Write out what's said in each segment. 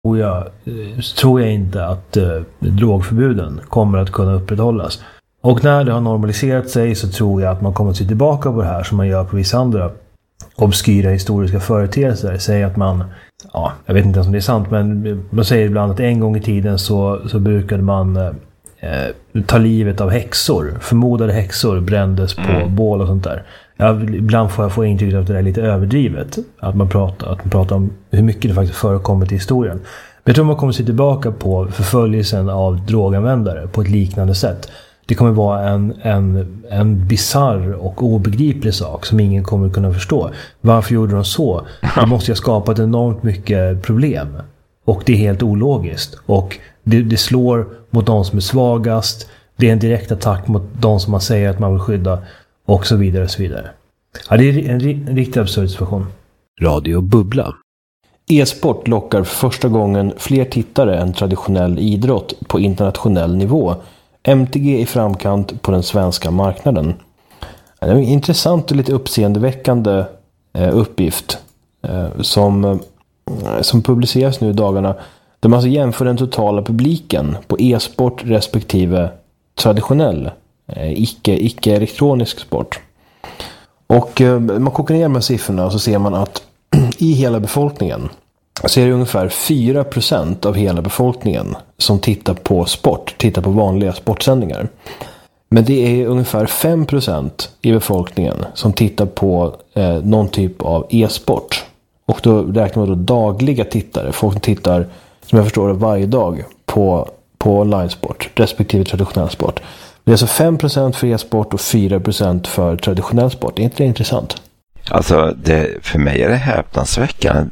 tror jag inte att drogförbuden kommer att kunna upprätthållas. Och när det har normaliserat sig så tror jag att man kommer att se tillbaka på det här som man gör på vissa andra obskyra historiska företeelser. Säg att man, jag vet inte ens om det är sant, men man säger ibland att en gång i tiden så brukade man ta livet av häxor. Förmodade häxor brändes på bål och sånt där. Ibland får jag få intrycket att det är lite överdrivet. Att man pratar om hur mycket det faktiskt förekommit i historien. Men jag tror man kommer att se tillbaka på förföljelsen av droganvändare på ett liknande sätt. Det kommer vara en bizarr och obegriplig sak som ingen kommer kunna förstå. Varför gjorde de så? Det måste ha skapat enormt mycket problem. Och det är helt ologiskt. Och det slår mot de som är svagast. Det är en direkt attack mot de som man säger att man vill skydda. Och så vidare och så vidare. Ja, det är en riktigt absurd situation. Radio Bubbla. E-sport lockar för första gången fler tittare än traditionell idrott på internationell nivå. MTG i framkant på den svenska marknaden. Det är en intressant och lite uppseendeväckande uppgift som publiceras nu i dagarna. Där man alltså jämför den totala publiken på e-sport respektive traditionell icke-elektronisk sport. Och man kokar ner med siffrorna och så ser man att i hela befolkningen så är det ungefär 4% av hela befolkningen som tittar på vanliga sportsändningar. Men det är ungefär 5% i befolkningen som tittar på någon typ av e-sport. Och då räknar man då dagliga tittare. Folk som tittar, som jag förstår det, varje dag på online-sport respektive traditionell sport. Det är alltså 5% för e-sport och 4% för traditionell sport. Är inte det intressant? Alltså, för mig är det häpnadsväckande.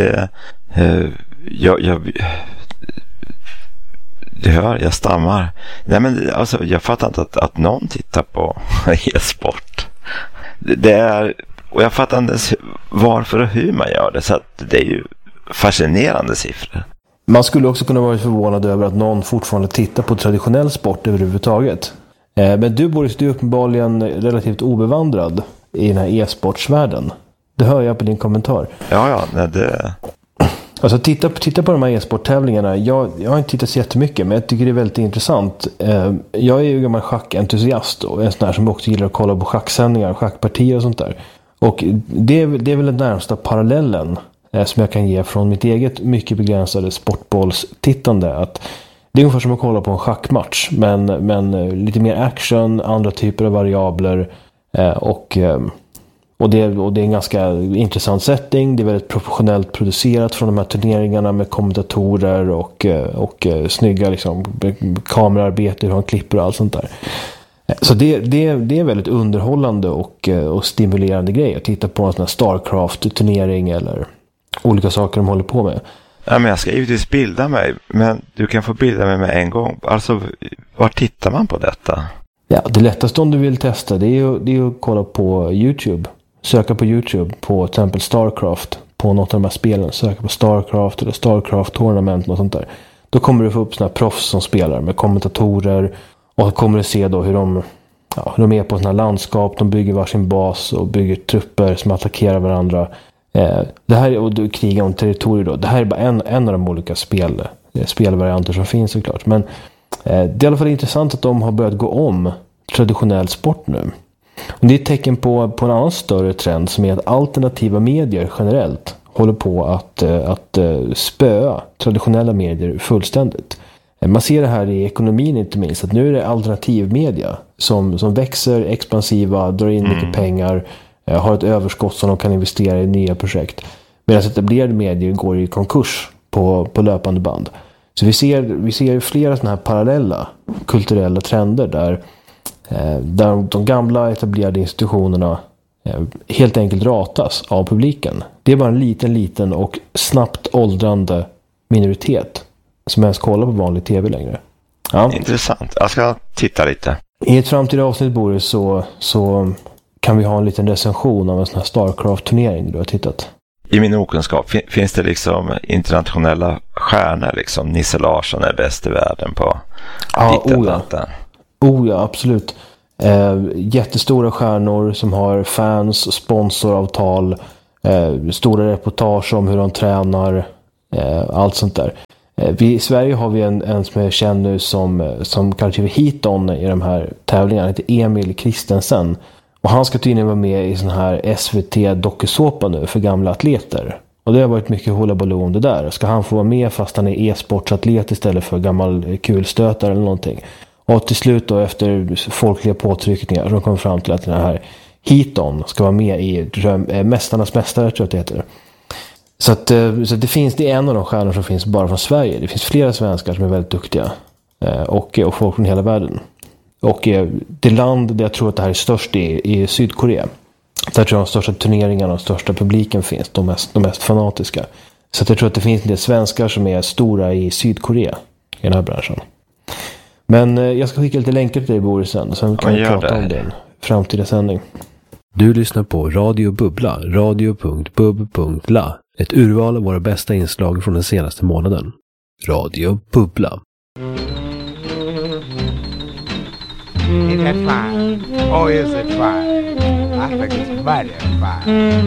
Jag stammar. Nej, men alltså, jag fattar inte att någon tittar på e-sport. Och jag fattar inte varför och hur man gör det. Så att det är ju fascinerande siffror. Man skulle också kunna vara förvånad över att någon fortfarande tittar på traditionell sport överhuvudtaget. Men du, Boris, du är uppenbarligen relativt obevandrad i den här e-sportsvärlden. Det hör jag på din kommentar. Ja, det... Alltså titta på de här e-sporttävlingarna. Jag har inte tittat så jättemycket, men jag tycker det är väldigt intressant. Jag är ju gammal schackentusiast och en sån här som också gillar att kolla på schacksändningar, schackpartier och sånt där. Och det är väl den närmsta parallellen som jag kan ge från mitt eget mycket begränsade sportbollstittande. Att det är ungefär som att kolla på en schackmatch, men lite mer action, andra typer av variabler och det är en ganska intressant setting. Det är väldigt professionellt producerat från de här turneringarna med kommentatorer och snygga liksom, kamerarbete, hur han klipper och allt sånt där. Så det är väldigt underhållande och stimulerande grej att titta på en sån här Starcraft-turnering eller olika saker de håller på med. Ja, men jag ska givetvis bilda mig, men du kan få bilda mig med en gång. Alltså, var tittar man på detta? Ja, det lättaste om du vill testa det är att kolla på YouTube. Söka på YouTube på till exempel Starcraft på något av de här spelen. Söka på Starcraft eller Starcraft Tournament och sånt där. Då kommer du få upp såna här proffs som spelar med kommentatorer och så kommer du se då hur de är på såna här landskap. De bygger varsin bas och bygger trupper som attackerar varandra. Det här och krigar om territorier då. Det här är bara en av de olika spelvarianter som finns såklart. Men det är i alla fall intressant att de har börjat gå om traditionell sport nu. Och det är ett tecken på en annan större trend som är att alternativa medier generellt håller på att spöa traditionella medier fullständigt. Man ser det här i ekonomin inte minst, att nu är det alternativmedia som växer, expansiva, drar in mycket pengar, har ett överskott som de kan investera i nya projekt. Medan etablerade medier går i konkurs på löpande band. Så vi ser flera sådana här parallella kulturella trender där de gamla etablerade institutionerna helt enkelt ratas av publiken. Det är bara en liten och snabbt åldrande minoritet som ens kollar på vanlig tv längre. Ja. Intressant. Jag ska titta lite. I ett framtida avsnitt, Boris, så kan vi ha en liten recension av en sån här Starcraft-turnering du har tittat. I min okunskap finns det liksom internationella stjärnor, liksom Nisse Larsson är bäst i världen på ja, absolut. Jättestora stjärnor som har fans, sponsoravtal, stora reportage om hur de tränar, Allt sånt där. I Sverige har vi en som är känd nu som kallas för Heaton i de här tävlingarna. Han heter Emil Kristensen. Och han ska tydligen vara med i sån här SVT-dokusåpa nu för gamla atleter. Och det har varit mycket hullabaloo om det där. Ska han få vara med fast han är e-sportsatlet istället för gammal kulstötare eller någonting. Och till slut då efter folkliga påtryckningar så kom fram till att den här Heaton ska vara med i Mästarnas mästare, tror jag att det heter. Så det är en av de stjärnor som finns bara från Sverige. Det finns flera svenskar som är väldigt duktiga. Och folk från hela världen. Och det land där jag tror att det här är störst är Sydkorea. Där tror jag de största turneringarna och största publiken finns. De mest fanatiska. Så jag tror att det finns en del svenskar som är stora i Sydkorea i den här branschen. Men jag ska skicka lite länkar till dig, Boris, sen. Så kan vi prata om det i en framtida sändning. Du lyssnar på Radio Bubbla, radio.bub.la. Ett urval av våra bästa inslag från den senaste månaden. Radio Bubbla. Ain't that fine? Oh, is it fine? I think it's mighty fine.